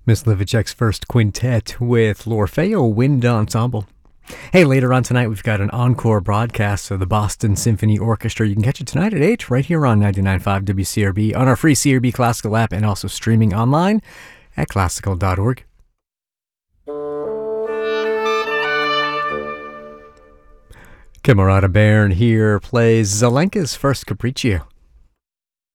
Miss Livicek's first quintet with L'Orfeo Wind Ensemble. Hey, later on tonight, we've got an encore broadcast of the Boston Symphony Orchestra. You can catch it tonight at 8 right here on 99.5 WCRB on our free CRB Classical app and also streaming online at classical.org. Camerata Bairn here plays Zelenka's first Capriccio.